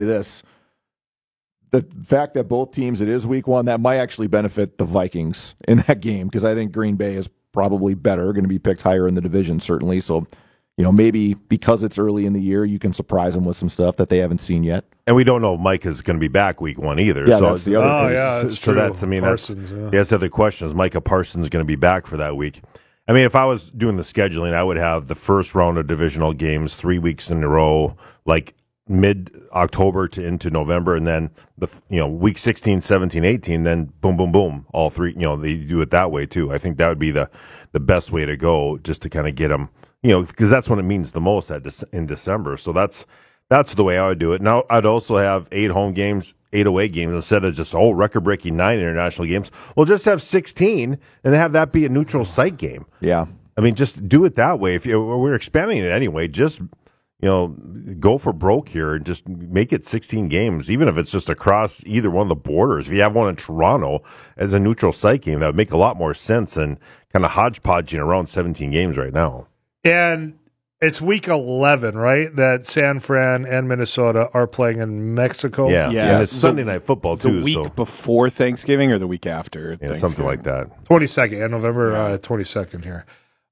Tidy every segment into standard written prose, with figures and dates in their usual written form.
this. The fact that both teams, it is week 1, that might actually benefit the Vikings in that game because I think Green Bay is probably better, going to be picked higher in the division, certainly. So, maybe because it's early in the year, you can surprise them with some stuff that they haven't seen yet. And we don't know if Mike is going to be back week 1 either. Yeah, so that's the other thing. Yeah, that's true. That's the other question. Is Micah Parsons going to be back for that week? I mean, if I was doing the scheduling, I would have the first round of divisional games 3 weeks in a row, like mid-October to into November, and then week 16, 17, 18, then boom, boom, boom, all three. They do it that way too. I think that would be the best way to go, just to kind of get them, because that's when it means the most in December. So that's the way I would do it. Now I'd also have 8 home games, 8 away games instead of just record-breaking 9 international games. We'll just have 16 and have that be a neutral site game. Yeah, I mean, just do it that way. If we're expanding it anyway, just go for broke here and just make it 16 games, even if it's just across either one of the borders. If you have one in Toronto as a neutral site game, that would make a lot more sense than kind of hodgepodging around 17 games right now. And it's week 11, right, that San Fran and Minnesota are playing in Mexico? Yeah. And it's Sunday Night Football, too. The week before Thanksgiving or the week after Thanksgiving? Something like that. 22nd, November 22nd here.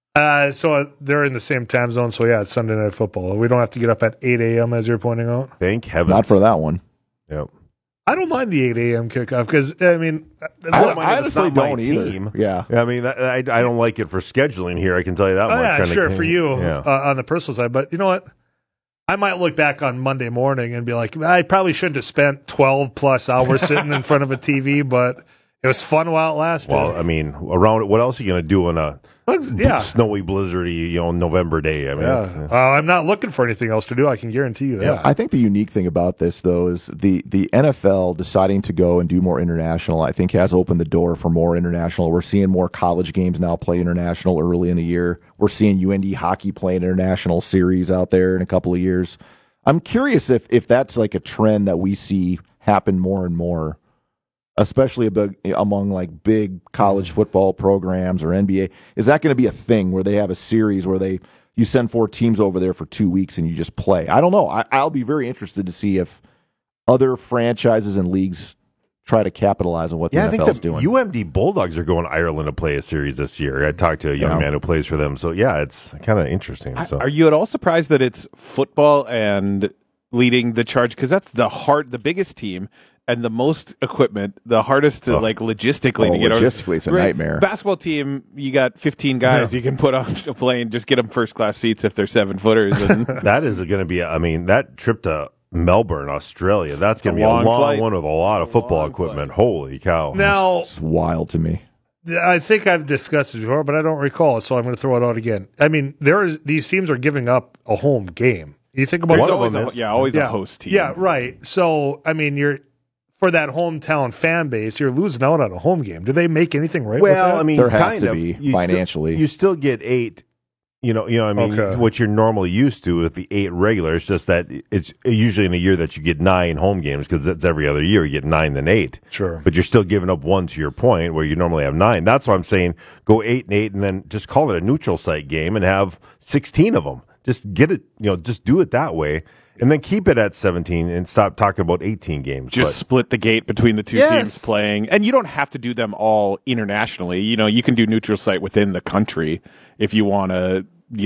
So they're in the same time zone, so yeah, it's Sunday Night Football. We don't have to get up at 8 a.m., as you're pointing out. Thank heaven. Not for that one. Yep. I don't mind the 8 a.m. kickoff because, I mean, I honestly don't either. Yeah. I mean, I don't like it for scheduling here. I can tell you that much. Yeah, sure, for you on the personal side. But you know what? I might look back on Monday morning and be like, I probably shouldn't have spent 12-plus hours sitting in front of a TV, but it was fun while it lasted. Well, I mean, what else are you going to do on a snowy, blizzardy, November day? I mean, I'm not looking for anything else to do. I can guarantee you that. Yeah. I think the unique thing about this, though, is the NFL deciding to go and do more international, I think, has opened the door for more international. We're seeing more college games now play international early in the year. We're seeing UND hockey play an international series out there in a couple of years. I'm curious if that's like a trend that we see happen more and more, especially among like big college football programs or NBA. Is that going to be a thing where they have a series where you send 4 teams over there for 2 weeks and you just play? I don't know. I'll be very interested to see if other franchises and leagues try to capitalize on what the NFL's doing. UMD Bulldogs are going to Ireland to play a series this year. I talked to a young man who plays for them. So, yeah, it's kind of interesting. Are you at all surprised that it's football and leading the charge? Because that's the biggest team and the most equipment, the hardest to logistically to get over. Logistically, it's a nightmare. Basketball team, you got 15 guys you can put on a plane, just get them first class seats if they're 7-footers. And that is going to be, that trip to Melbourne, Australia, that's going to be a long one with a lot of football equipment. Holy cow. Now, it's wild to me. I think I've discussed it before, but I don't recall it, so I'm going to throw it out again. I mean, these teams are giving up a home game. You think about always a host team. Yeah, right. So, I mean, for that hometown fan base, you're losing out on a home game. Do they make anything right with that? Well, I mean, there has to be financially. You still get 8. What you're normally used to with the 8 regular. It's just that it's usually in a year that you get 9 home games because that's every other year you get 9 than 8. Sure. But you're still giving up 1 to your point where you normally have 9. That's why I'm saying go 8 and 8 and then just call it a neutral site game and have 16 of them. Just get it, just do it that way. And then keep it at 17 and stop talking about 18 games. Just split the gate between the two teams playing. And you don't have to do them all internationally. You can do neutral site within the country if you want to,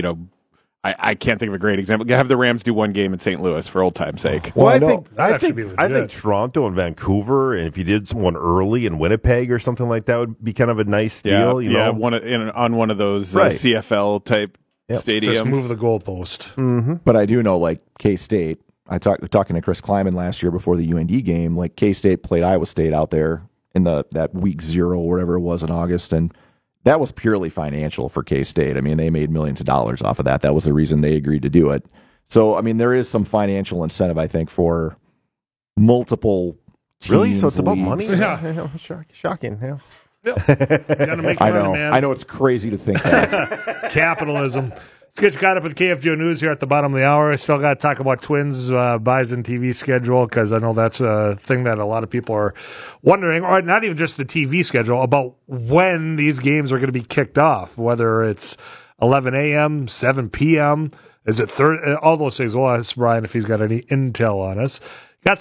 I can't think of a great example. Have the Rams do one game in St. Louis for old time's sake. Well, I think Toronto and Vancouver, and if you did someone early in Winnipeg or something like that would be kind of a nice deal. On one of those CFL type stadiums. Just move the goalpost. Mm-hmm. But I do know, like K-State, talking to Chris Kleiman last year before the UND game, like K-State played Iowa State out there in that week 0 or whatever it was in August, and that was purely financial for K-State. I mean, they made millions of dollars off of that. That was the reason they agreed to do it. So, I mean, there is some financial incentive, I think, for multiple teams. Really? So it's about money? Yeah. Shocking. Yeah. Gotta make money, man. I know it's crazy to think that. Capitalism. Let's get you caught up in KFGO News here at the bottom of the hour. I still got to talk about Twins Bison TV schedule because I know that's a thing that a lot of people are wondering, or not even just the TV schedule, about when these games are going to be kicked off, whether it's 11 a.m., 7 p.m., is it all those things. We'll ask Brian if he's got any intel on us.